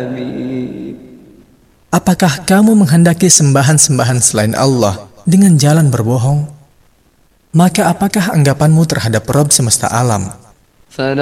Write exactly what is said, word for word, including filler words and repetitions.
Apakah kamu menghendaki sembahan-sembahan selain Allah dengan jalan berbohong? Maka apakah anggapanmu terhadap Rabb semesta alam?